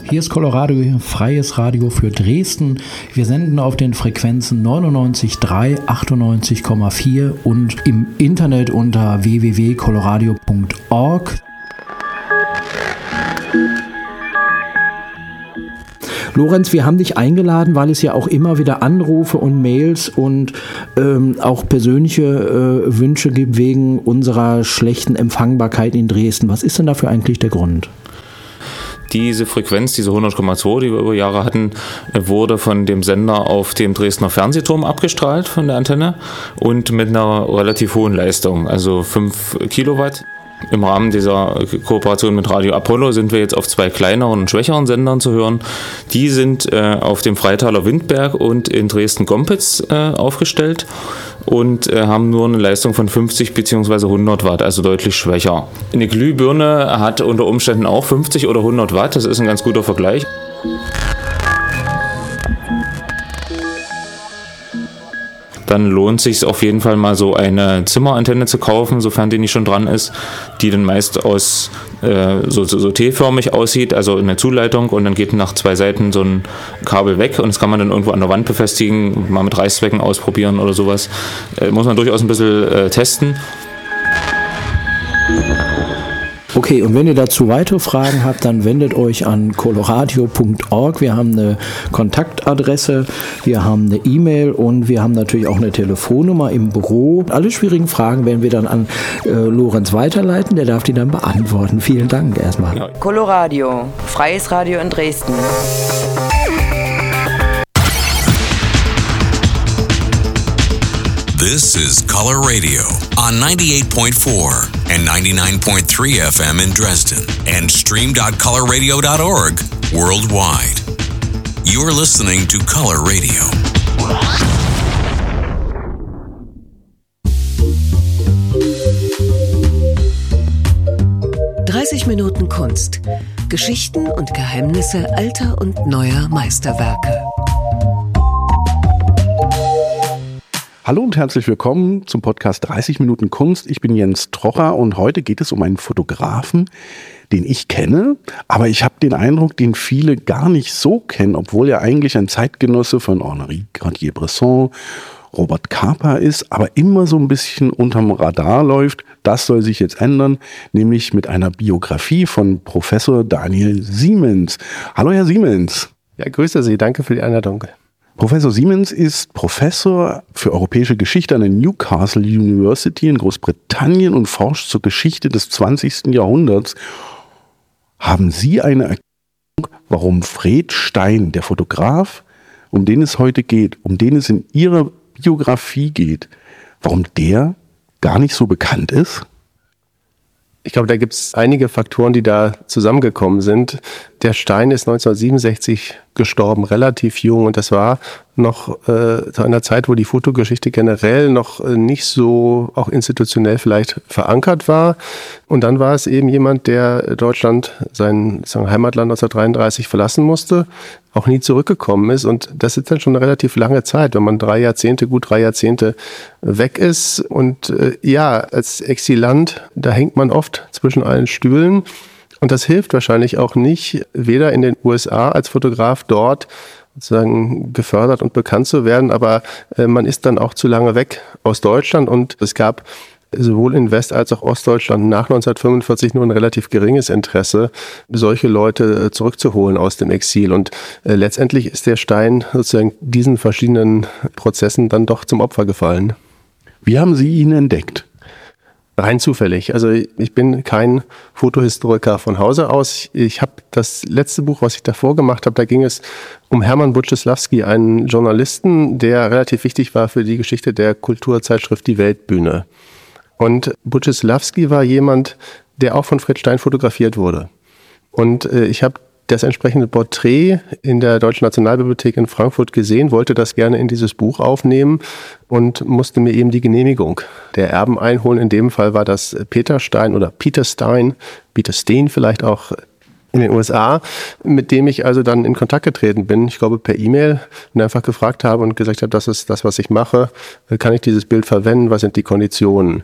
Hier ist Coloradio, freies Radio für Dresden. Wir senden auf den Frequenzen 99,3, 98,4 und im Internet unter www.coloradio.org. Lorenz, wir haben dich eingeladen, weil es ja auch immer wieder Anrufe und Mails und auch persönliche Wünsche gibt wegen unserer schlechten Empfangbarkeit in Dresden. Was ist denn dafür eigentlich der Grund? Diese Frequenz, diese 100,2, die wir über Jahre hatten, wurde von dem Sender auf dem Dresdner Fernsehturm abgestrahlt von der Antenne und mit einer relativ hohen Leistung, also 5 Kilowatt. Im Rahmen dieser Kooperation mit Radio Apollo sind wir jetzt auf 2 kleineren und schwächeren Sendern zu hören. Die sind auf dem Freitaler Windberg und in Dresden-Gompitz aufgestellt und haben nur eine Leistung von 50 bzw. 100 Watt, also deutlich schwächer. Eine Glühbirne hat unter Umständen auch 50 oder 100 Watt, das ist ein ganz guter Vergleich. Dann lohnt es sich auf jeden Fall mal so eine Zimmerantenne zu kaufen, sofern die nicht schon dran ist, die dann meist aus so T-förmig aussieht, also eine Zuleitung, und dann geht nach 2 Seiten so ein Kabel weg und das kann man dann irgendwo an der Wand befestigen, mal mit Reißzwecken ausprobieren oder sowas. Muss man durchaus ein bisschen testen. Okay, und wenn ihr dazu weitere Fragen habt, dann wendet euch an coloradio.org. Wir haben eine Kontaktadresse, wir haben eine E-Mail und wir haben natürlich auch eine Telefonnummer im Büro. Alle schwierigen Fragen werden wir dann an Lorenz weiterleiten, der darf die dann beantworten. Vielen Dank erstmal. Ja. Coloradio, freies Radio in Dresden. This is Color Radio on 98.4 and 99.3 FM in Dresden and stream.colorradio.org worldwide. You're listening to Color Radio. »30 Minuten Kunst. Geschichten und Geheimnisse alter und neuer Meisterwerke.« Hallo und herzlich willkommen zum Podcast 30 Minuten Kunst. Ich bin Jens Trocher und heute geht es um einen Fotografen, den ich kenne, aber ich habe den Eindruck, den viele gar nicht so kennen, obwohl er eigentlich ein Zeitgenosse von Henri Cartier-Bresson, Robert Capa ist, aber immer so ein bisschen unterm Radar läuft. Das soll sich jetzt ändern, nämlich mit einer Biografie von Professor Daniel Siemens. Hallo Herr Siemens. Ja, grüße Sie, danke für die Einladung. Professor Siemens ist Professor für europäische Geschichte an der Newcastle University in Großbritannien und forscht zur Geschichte des 20. Jahrhunderts. Haben Sie eine Erklärung, warum Fred Stein, der Fotograf, um den es heute geht, um den es in Ihrer Biografie geht, warum der gar nicht so bekannt ist? Ich glaube, da gibt es einige Faktoren, die da zusammengekommen sind. Der Stein ist 1967 gestorben, relativ jung, und das war noch zu einer Zeit, wo die Fotogeschichte generell noch nicht so auch institutionell vielleicht verankert war. Und dann war es eben jemand, der Deutschland, sein Heimatland 1933 verlassen musste, auch nie zurückgekommen ist. Und das ist dann schon eine relativ lange Zeit, wenn man gut 3 Jahrzehnte weg ist. Und als Exilant, da hängt man oft zwischen allen Stühlen. Und das hilft wahrscheinlich auch nicht, weder in den USA als Fotograf dort sozusagen gefördert und bekannt zu werden, aber man ist dann auch zu lange weg aus Deutschland, und es gab sowohl in West- als auch Ostdeutschland nach 1945 nur ein relativ geringes Interesse, solche Leute zurückzuholen aus dem Exil. Und letztendlich ist der Stein sozusagen diesen verschiedenen Prozessen dann doch zum Opfer gefallen. Wie haben Sie ihn entdeckt? Rein zufällig. Also ich bin kein Fotohistoriker von Hause aus. Ich habe das letzte Buch, was ich davor gemacht habe, da ging es um Hermann Buczysławski, einen Journalisten, der relativ wichtig war für die Geschichte der Kulturzeitschrift Die Weltbühne. Und Buczysławski war jemand, der auch von Fred Stein fotografiert wurde. Und ich habe das entsprechende Porträt in der Deutschen Nationalbibliothek in Frankfurt gesehen, wollte das gerne in dieses Buch aufnehmen und musste mir eben die Genehmigung der Erben einholen. In dem Fall war das Peter Stein oder Peter Stein, Peter Steen vielleicht auch in den USA, mit dem ich also dann in Kontakt getreten bin, ich glaube per E-Mail, und einfach gefragt habe und gesagt habe, das ist das, was ich mache, kann ich dieses Bild verwenden, was sind die Konditionen?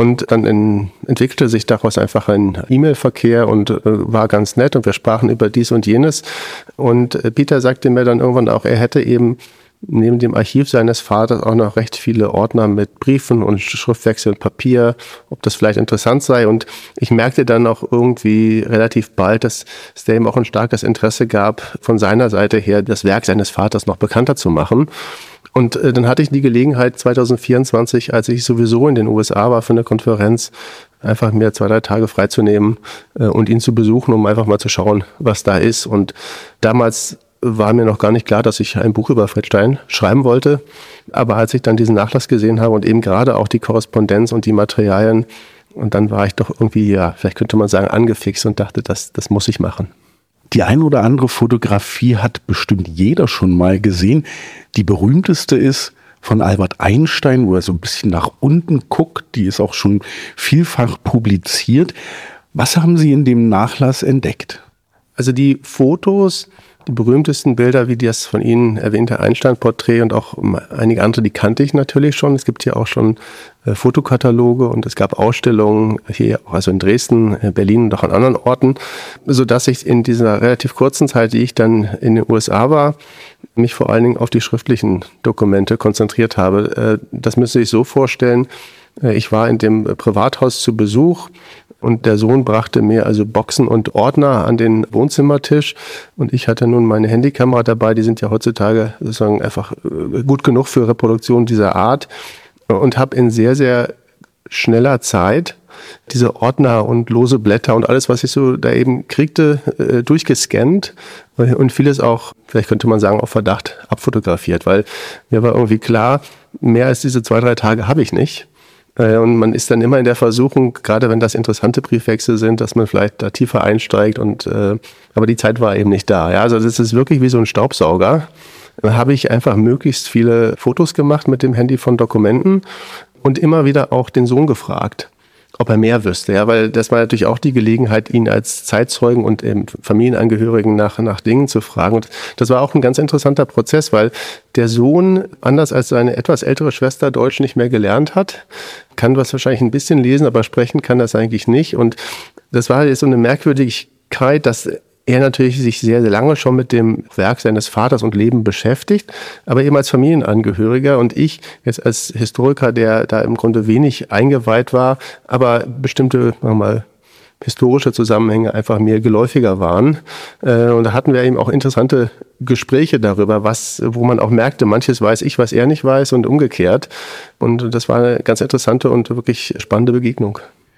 Und dann entwickelte sich daraus einfach ein E-Mail-Verkehr und war ganz nett und wir sprachen über dies und jenes. Und Peter sagte mir dann irgendwann auch, er hätte eben neben dem Archiv seines Vaters auch noch recht viele Ordner mit Briefen und Schriftwechsel und Papier, ob das vielleicht interessant sei. Und ich merkte dann auch irgendwie relativ bald, dass es da eben auch ein starkes Interesse gab, von seiner Seite her das Werk seines Vaters noch bekannter zu machen. Und dann hatte ich die Gelegenheit 2024, als ich sowieso in den USA war für eine Konferenz, einfach mir 2-3 Tage freizunehmen und ihn zu besuchen, um einfach mal zu schauen, was da ist. Und damals war mir noch gar nicht klar, dass ich ein Buch über Fred Stein schreiben wollte. Aber als ich dann diesen Nachlass gesehen habe und eben gerade auch die Korrespondenz und die Materialien, und dann war ich doch irgendwie, ja, vielleicht könnte man sagen, angefixt und dachte, das muss ich machen. Die ein oder andere Fotografie hat bestimmt jeder schon mal gesehen. Die berühmteste ist von Albert Einstein, wo er so ein bisschen nach unten guckt. Die ist auch schon vielfach publiziert. Was haben Sie in dem Nachlass entdeckt? Also die Fotos, die berühmtesten Bilder, wie das von Ihnen erwähnte Einstein-Porträt und auch einige andere, die kannte ich natürlich schon. Es gibt hier auch schon Fotokataloge und es gab Ausstellungen hier, also in Dresden, Berlin und auch an anderen Orten, sodass ich in dieser relativ kurzen Zeit, die ich dann in den USA war, mich vor allen Dingen auf die schriftlichen Dokumente konzentriert habe. Das müsste ich so vorstellen. Ich war in dem Privathaus zu Besuch und der Sohn brachte mir also Boxen und Ordner an den Wohnzimmertisch und ich hatte nun meine Handykamera dabei, die sind ja heutzutage sozusagen einfach gut genug für Reproduktion dieser Art und habe in sehr, sehr schneller Zeit diese Ordner und lose Blätter und alles, was ich so da eben kriegte, durchgescannt und vieles auch, vielleicht könnte man sagen, auf Verdacht abfotografiert, weil mir war irgendwie klar, mehr als diese 2-3 Tage habe ich nicht. Und man ist dann immer in der Versuchung, gerade wenn das interessante Briefwechsel sind, dass man vielleicht da tiefer einsteigt aber die Zeit war eben nicht da. Ja, also das ist wirklich wie so ein Staubsauger. Da habe ich einfach möglichst viele Fotos gemacht mit dem Handy von Dokumenten und immer wieder auch den Sohn gefragt, ob er mehr wüsste. Ja, weil das war natürlich auch die Gelegenheit, ihn als Zeitzeugen und Familienangehörigen nach Dingen zu fragen. Und das war auch ein ganz interessanter Prozess, weil der Sohn, anders als seine etwas ältere Schwester, Deutsch nicht mehr gelernt hat, kann was wahrscheinlich ein bisschen lesen, aber sprechen kann das eigentlich nicht. Und das war jetzt so eine Merkwürdigkeit, dass er natürlich sich sehr, sehr lange schon mit dem Werk seines Vaters und Leben beschäftigt, aber eben als Familienangehöriger und ich jetzt als Historiker, der da im Grunde wenig eingeweiht war, aber bestimmte, sagen wir mal, historische Zusammenhänge einfach mir geläufiger waren. Und da hatten wir eben auch interessante Gespräche darüber, wo man auch merkte, manches weiß ich, was er nicht weiß und umgekehrt. Und das war eine ganz interessante und wirklich spannende Begegnung.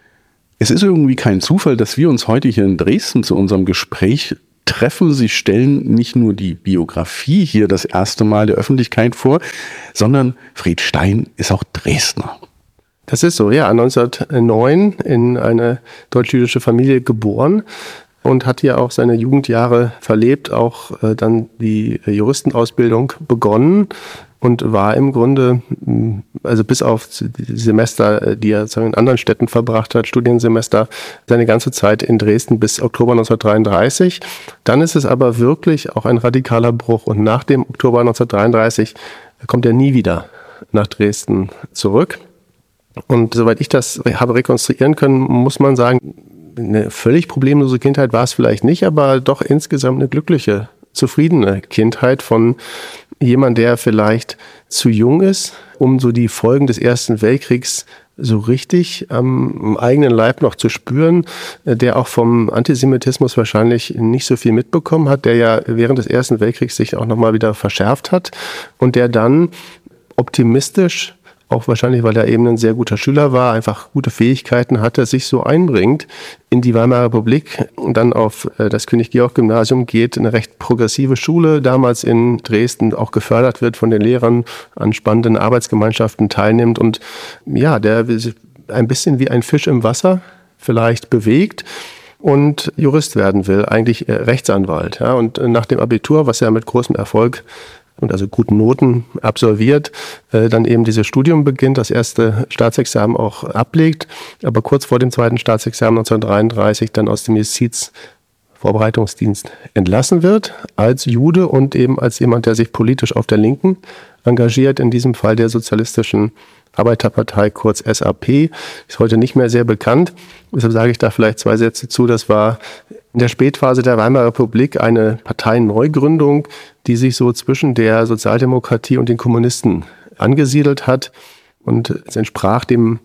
Es ist irgendwie kein Zufall, dass wir uns heute hier in Dresden zu unserem Gespräch treffen. Sie stellen nicht nur die Biografie hier das erste Mal der Öffentlichkeit vor, sondern Fred Stein ist auch Dresdner. Das ist so, ja, 1909 in eine deutsch-jüdische Familie geboren und hat hier auch seine Jugendjahre verlebt, auch dann die Juristenausbildung begonnen. Und war im Grunde, also bis auf die Semester, die er in anderen Städten verbracht hat, Studiensemester, seine ganze Zeit in Dresden bis Oktober 1933. Dann ist es aber wirklich auch ein radikaler Bruch. Und nach dem Oktober 1933 kommt er nie wieder nach Dresden zurück. Und soweit ich das habe rekonstruieren können, muss man sagen, eine völlig problemlose Kindheit war es vielleicht nicht, aber doch insgesamt eine glückliche, zufriedene Kindheit von jemand, der vielleicht zu jung ist, um so die Folgen des Ersten Weltkriegs so richtig am eigenen Leib noch zu spüren, der auch vom Antisemitismus wahrscheinlich nicht so viel mitbekommen hat, der ja während des Ersten Weltkriegs sich auch nochmal wieder verschärft hat und der dann optimistisch, auch wahrscheinlich, weil er eben ein sehr guter Schüler war, einfach gute Fähigkeiten hatte, sich so einbringt in die Weimarer Republik und dann auf das König-Georg-Gymnasium geht, eine recht progressive Schule, damals in Dresden auch gefördert wird von den Lehrern, an spannenden Arbeitsgemeinschaften teilnimmt und ja, der ein bisschen wie ein Fisch im Wasser vielleicht bewegt und Jurist werden will, eigentlich Rechtsanwalt. Ja, und nach dem Abitur, was er mit großem Erfolg und also guten Noten absolviert, dann eben dieses Studium beginnt, das erste Staatsexamen auch ablegt, aber kurz vor dem zweiten Staatsexamen 1933 dann aus dem Justiz Vorbereitungsdienst entlassen wird, als Jude und eben als jemand, der sich politisch auf der Linken engagiert, in diesem Fall der Sozialistischen Arbeiterpartei, kurz SAP, ist heute nicht mehr sehr bekannt. Deshalb sage ich da vielleicht 2 Sätze zu. Das war in der Spätphase der Weimarer Republik eine Parteienneugründung, die sich so zwischen der Sozialdemokratie und den Kommunisten angesiedelt hat. Und es entsprach dem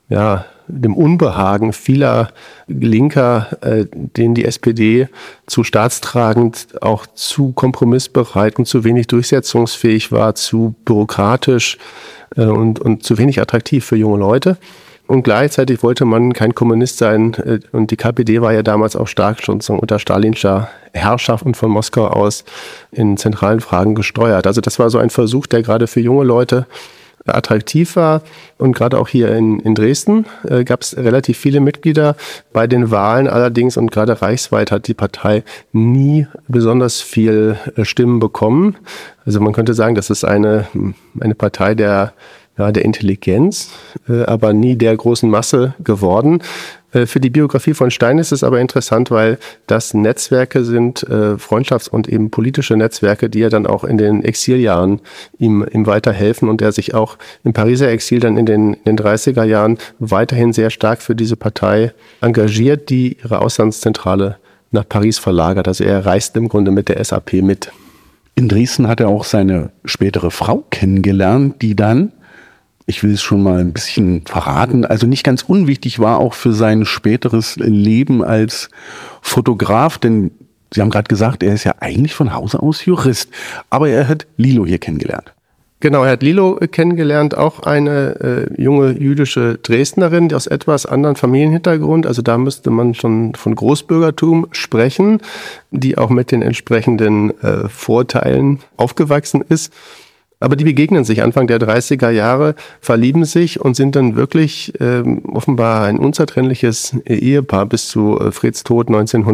Unbehagen vieler Linker, denen die SPD zu staatstragend, auch zu kompromissbereit und zu wenig durchsetzungsfähig war, zu bürokratisch und zu wenig attraktiv für junge Leute. Und gleichzeitig wollte man kein Kommunist sein. Und die KPD war ja damals auch stark schon unter stalinscher Herrschaft und von Moskau aus in zentralen Fragen gesteuert. Also das war so ein Versuch, der gerade für junge Leute attraktiv war. Und gerade auch hier in Dresden gab es relativ viele Mitglieder. Bei den Wahlen allerdings und gerade reichsweit hat die Partei nie besonders viel Stimmen bekommen. Also man könnte sagen, das ist eine Partei der Intelligenz, aber nie der großen Masse geworden. Für die Biografie von Stein ist es aber interessant, weil das Netzwerke sind, Freundschafts- und eben politische Netzwerke, die ja dann auch in den Exiljahren ihm weiterhelfen und er sich auch im Pariser Exil dann in den 30er Jahren weiterhin sehr stark für diese Partei engagiert, die ihre Auslandszentrale nach Paris verlagert. Also er reist im Grunde mit der SAP mit. In Dresden hat er auch seine spätere Frau kennengelernt, die dann, ich will es schon mal ein bisschen verraten, also nicht ganz unwichtig war auch für sein späteres Leben als Fotograf, denn Sie haben gerade gesagt, er ist ja eigentlich von Hause aus Jurist, aber er hat Lilo hier kennengelernt. Genau, er hat Lilo kennengelernt, auch eine junge jüdische Dresdnerin, die aus etwas anderen Familienhintergrund, also da müsste man schon von Großbürgertum sprechen, die auch mit den entsprechenden Vorteilen aufgewachsen ist. Aber die begegnen sich Anfang der 30er Jahre, verlieben sich und sind dann wirklich offenbar ein unzertrennliches Ehepaar bis zu Freds Tod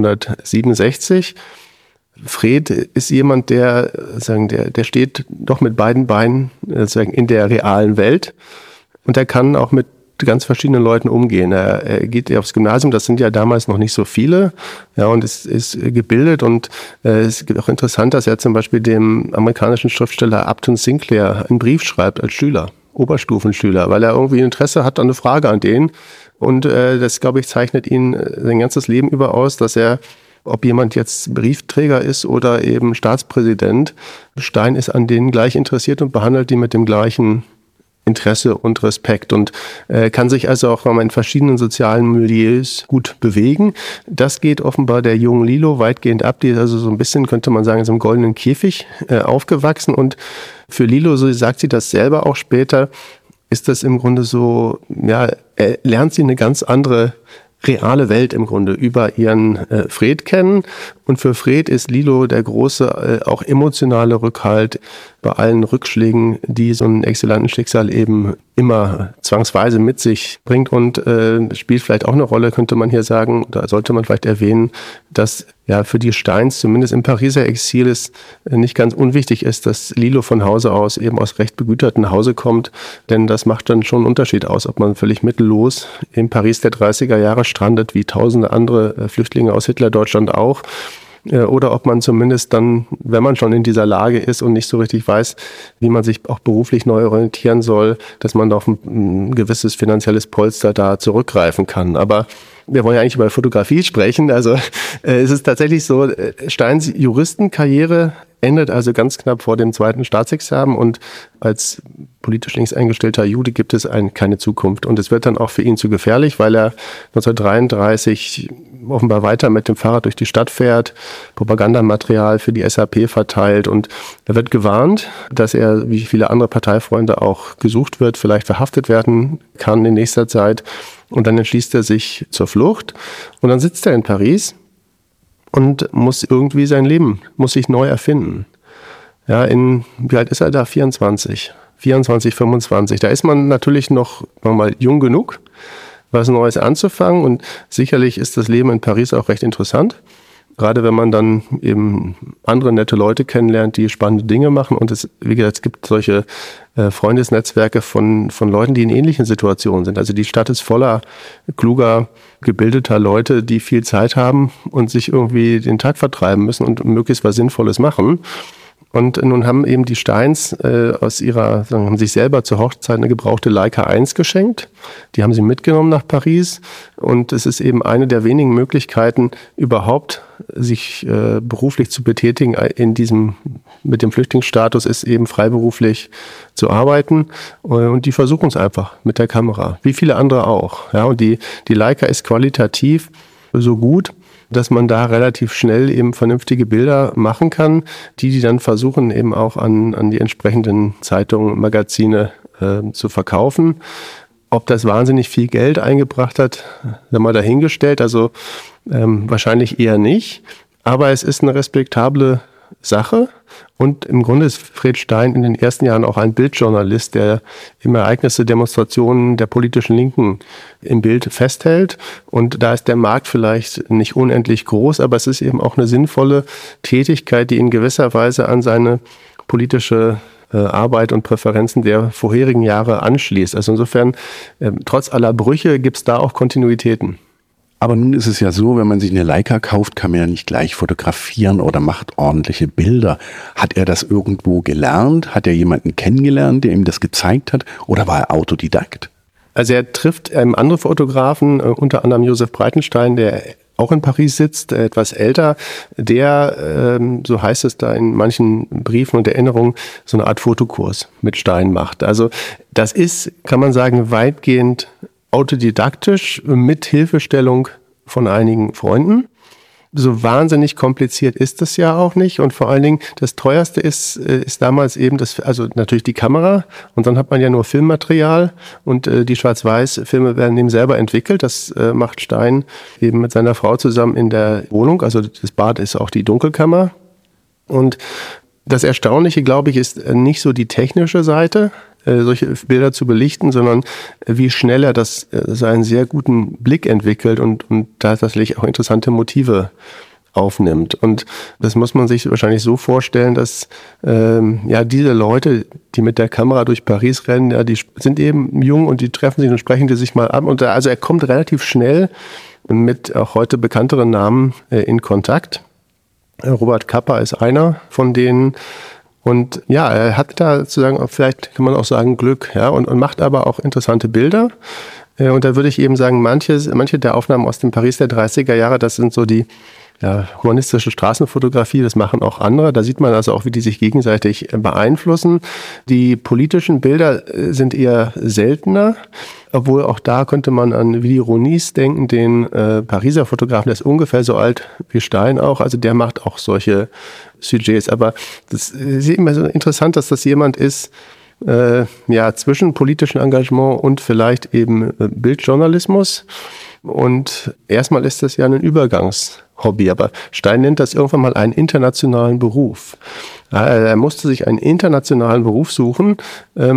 1967. Fred ist jemand, der steht doch mit beiden Beinen in der realen Welt und er kann auch mit ganz verschiedenen Leuten umgehen. Er geht aufs Gymnasium, das sind ja damals noch nicht so viele, ja, und ist gebildet und es ist auch interessant, dass er zum Beispiel dem amerikanischen Schriftsteller Upton Sinclair einen Brief schreibt als Schüler, Oberstufenschüler, weil er irgendwie Interesse hat an eine Frage an den und das, glaube ich, zeichnet ihn sein ganzes Leben über aus, dass er, ob jemand jetzt Briefträger ist oder eben Staatspräsident, Stein ist an denen gleich interessiert und behandelt die mit dem gleichen Interesse und Respekt und kann sich also auch in verschiedenen sozialen Milieus gut bewegen. Das geht offenbar der jungen Lilo weitgehend ab. Die ist also so ein bisschen, könnte man sagen, in so einem goldenen Käfig aufgewachsen. Und für Lilo, so sagt sie das selber auch später, ist das im Grunde so, ja, lernt sie eine ganz andere reale Welt im Grunde über ihren Fred kennen. Und für Fred ist Lilo der große, auch emotionale Rückhalt bei allen Rückschlägen, die so ein Exilantenschicksal eben immer zwangsweise mit sich bringt und spielt vielleicht auch eine Rolle, könnte man hier sagen, oder sollte man vielleicht erwähnen, dass ja für die Steins, zumindest im Pariser Exil, es nicht ganz unwichtig ist, dass Lilo von Hause aus eben aus recht begüterten Hause kommt, denn das macht dann schon einen Unterschied aus, ob man völlig mittellos in Paris der 30er Jahre strandet, wie tausende andere Flüchtlinge aus Hitlerdeutschland auch, oder ob man zumindest dann, wenn man schon in dieser Lage ist und nicht so richtig weiß, wie man sich auch beruflich neu orientieren soll, dass man auf ein gewisses finanzielles Polster da zurückgreifen kann. Aber wir wollen ja eigentlich über Fotografie sprechen. Also es ist tatsächlich so, Steins Juristenkarriere endet also ganz knapp vor dem zweiten Staatsexamen und als politisch links eingestellter Jude gibt es keine Zukunft. Und es wird dann auch für ihn zu gefährlich, weil er 1933 offenbar weiter mit dem Fahrrad durch die Stadt fährt, Propagandamaterial für die SAP verteilt und er wird gewarnt, dass er, wie viele andere Parteifreunde, auch gesucht wird, vielleicht verhaftet werden kann in nächster Zeit. Und dann entschließt er sich zur Flucht und dann sitzt er in Paris und muss irgendwie sein Leben, muss sich neu erfinden. Ja, wie alt ist er da? 24, 25. Da ist man natürlich noch mal jung genug, was Neues anzufangen und sicherlich ist das Leben in Paris auch recht interessant. Gerade wenn man dann eben andere nette Leute kennenlernt, die spannende Dinge machen. Und wie gesagt, es gibt solche Freundesnetzwerke von Leuten, die in ähnlichen Situationen sind. Also die Stadt ist voller kluger, gebildeter Leute, die viel Zeit haben und sich irgendwie den Tag vertreiben müssen und möglichst was Sinnvolles machen. Und nun haben eben die Steins haben sich selber zur Hochzeit eine gebrauchte Leica 1 geschenkt. Die haben sie mitgenommen nach Paris. Und es ist eben eine der wenigen Möglichkeiten, überhaupt sich beruflich zu betätigen mit dem Flüchtlingsstatus, ist eben freiberuflich zu arbeiten. Und die versuchen es einfach mit der Kamera, wie viele andere auch. Ja, und die Leica ist qualitativ so gut, dass man da relativ schnell eben vernünftige Bilder machen kann, die dann versuchen eben auch an die entsprechenden Zeitungen, Magazine zu verkaufen. Ob das wahnsinnig viel Geld eingebracht hat, haben wir dahingestellt, also wahrscheinlich eher nicht. Aber es ist eine respektable Sache. Und im Grunde ist Fred Stein in den ersten Jahren auch ein Bildjournalist, der immer Ereignisse, Demonstrationen der politischen Linken im Bild festhält. Und da ist der Markt vielleicht nicht unendlich groß, aber es ist eben auch eine sinnvolle Tätigkeit, die in gewisser Weise an seine politische Arbeit und Präferenzen der vorherigen Jahre anschließt. Also insofern, trotz aller Brüche gibt es da auch Kontinuitäten. Aber nun ist es ja so, wenn man sich eine Leica kauft, kann man ja nicht gleich fotografieren oder macht ordentliche Bilder. Hat er das irgendwo gelernt? Hat er jemanden kennengelernt, der ihm das gezeigt hat? Oder war er Autodidakt? Also er trifft andere Fotografen, unter anderem Josef Breitenstein, der auch in Paris sitzt, etwas älter, der, so heißt es da in manchen Briefen und Erinnerungen, so eine Art Fotokurs mit Stein macht. Also das ist, kann man sagen, weitgehend autodidaktisch mit Hilfestellung von einigen Freunden. So wahnsinnig kompliziert ist das ja auch nicht. Und vor allen Dingen, das Teuerste ist damals eben also natürlich die Kamera. Und dann hat man ja nur Filmmaterial. Und die Schwarz-Weiß-Filme werden eben selber entwickelt. Das macht Stein eben mit seiner Frau zusammen in der Wohnung. Also das Bad ist auch die Dunkelkammer. Und das Erstaunliche, glaube ich, ist nicht so die technische Seite, solche Bilder zu belichten, sondern wie schnell er seinen sehr guten Blick entwickelt und tatsächlich auch interessante Motive aufnimmt. Und das muss man sich wahrscheinlich so vorstellen, dass diese Leute, die mit der Kamera durch Paris rennen, ja, die sind eben jung und die treffen sich und sprechen die sich mal ab. Und also er kommt relativ schnell mit auch heute bekannteren Namen in Kontakt. Robert Capa ist einer von denen. Und ja, er hat da sozusagen, vielleicht kann man auch sagen, Glück, ja, und macht aber auch interessante Bilder. Und da würde ich eben sagen, manche der Aufnahmen aus dem Paris der 30er Jahre, das sind so die humanistische Straßenfotografie, das machen auch andere. Da sieht man also auch, wie die sich gegenseitig beeinflussen. Die politischen Bilder sind eher seltener, obwohl auch da könnte man an Willy Ronis denken, den Pariser Fotografen, der ist ungefähr so alt wie Stein auch, also der macht auch solche Sujets. Aber das ist immer so interessant, dass das jemand ist, zwischen politischem Engagement und vielleicht eben Bildjournalismus. Und erstmal ist das ja ein Übergangshobby, aber Stein nennt das irgendwann mal einen internationalen Beruf. Er musste sich einen internationalen Beruf suchen,